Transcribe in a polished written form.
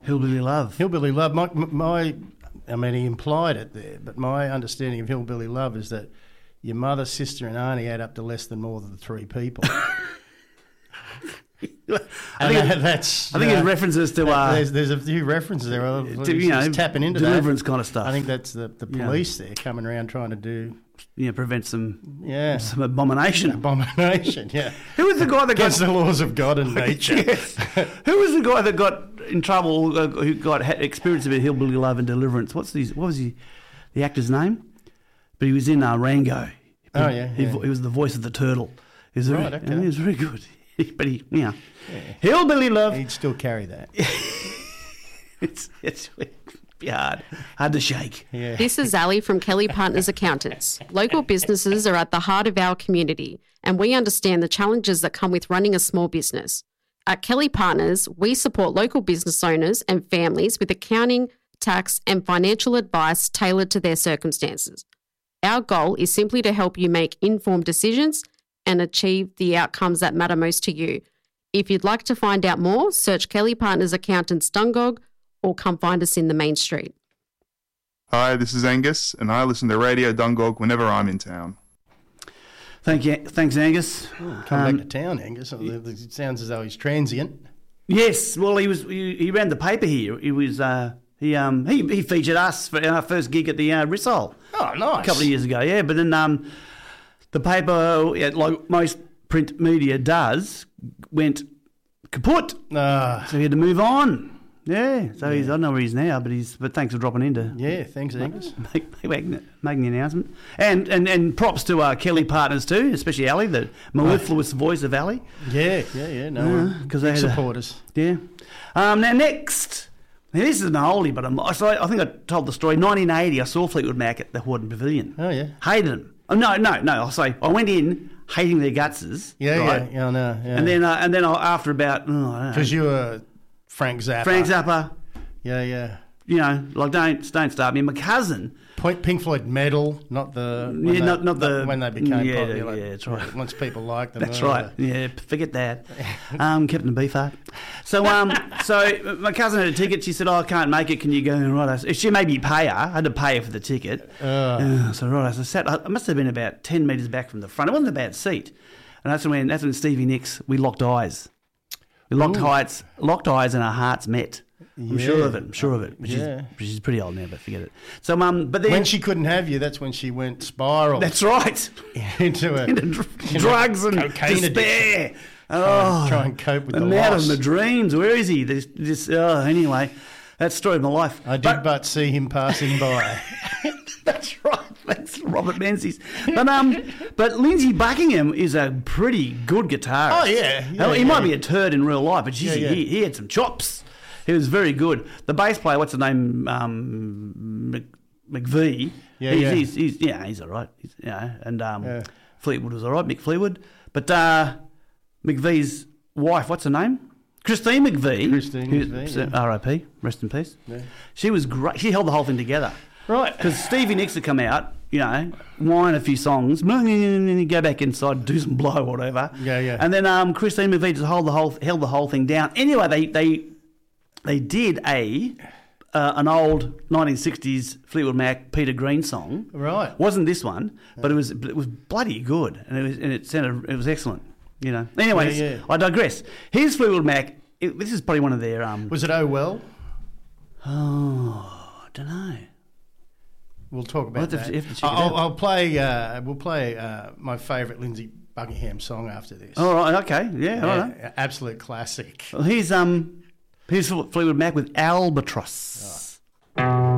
Hillbilly Love. Hillbilly Love. I mean, he implied it there, but my understanding of Hillbilly Love is that your mother, sister, and auntie add up to less than more than 3 people. I think it's references to there's a few references there. To, tapping into deliverance that kind of stuff. I think that's the police there coming around trying to do prevent some abomination. Yeah. Who was the guy that against the laws of God and nature? Yes. Who was the guy that got in trouble? Who had experience of Hillbilly Love and deliverance? What was the actor's name? But he was in Rango. He was the voice of the turtle. He was very good. But Hillbilly Love. He'd still carry that. It's hard to shake. Yeah. This is Ali from Kelly Partners Accountants. Local businesses are at the heart of our community, and we understand the challenges that come with running a small business. At Kelly Partners, we support local business owners and families with accounting, tax, and financial advice tailored to their circumstances. Our goal is simply to help you make informed decisions and achieve the outcomes that matter most to you. If you'd like to find out more, search Kelly Partners Accountants Dungog or come find us in the main street. Hi, this is Angus, and I listen to Radio Dungog whenever I'm in town. Thanks, Angus. Come back to town, Angus. It sounds as though he's transient. Yes, well, he ran the paper here. He featured us for our first gig at the Rissole. Oh, nice. A couple of years ago, yeah. But then the paper, like most print media does, went kaput. So he had to move on. Yeah, so I don't know where he is now, but thanks for dropping in to... Yeah, thanks, Angus. Making the announcement. And props to Kelly Partners too, especially Ali, the mellifluous voice of Ali. Yeah, no, because they support us. Yeah. Now next, this is an oldie, but I think I told the story. 1980, I saw Fleetwood Mac at the Hordern Pavilion. Oh, yeah. Hated them. Oh, no, I'll say, I went in hating their gutses. Yeah, right? I know. Yeah. And then after about, because you were... Frank Zappa. Yeah. You know, like don't start me. My cousin. Pink Floyd Metal, not when they became popular. Yeah, that's right. Once people liked them. That's right. Yeah, forget that. Captain Beefheart. So my cousin had a ticket. She said, I can't make it. Can you go? Right. She made me pay her. I had to pay her for the ticket. So right, I sat. I must have been about 10 metres back from the front. It wasn't a bad seat. And that's when Stevie Nicks, we locked eyes. We locked eyes and our hearts met. I'm sure of it. She's pretty old now, but forget it. So, but then when she couldn't have you, that's when she went spiral. That's right. into drugs and despair. Try and cope with the loss. Out of my dreams. Where is he? Anyway, that's the story of my life. I did but see him passing by. That's right. That's Robert Menzies. But Lindsey Buckingham is a pretty good guitarist. Oh, yeah. He might be a turd in real life, but he had some chops. He was very good. The bass player, what's the name? McVie. He's all right. Fleetwood was all right, Mick Fleetwood. But McVie's wife, what's her name? Christine McVie. R.I.P. Rest in peace. Yeah. She was great. She held the whole thing together. Right. Because Stevie Nicks would come out, whine a few songs, go back inside, do some blow or whatever. Yeah. And then Christine McVie just held the whole thing down. Anyway, they did an old 1960s Fleetwood Mac Peter Green song. Right. Wasn't this one, but it was bloody good, and it was excellent. Anyways, I digress. Here's Fleetwood Mac. This is probably one of their. Was it Oh Well? Oh, I don't know. We'll talk about that. I'll play. We'll play my favourite Lindsey Buckingham song after this. All right. Okay. Yeah. All right. Absolute classic. Well, here's Fleetwood Mac with Albatross.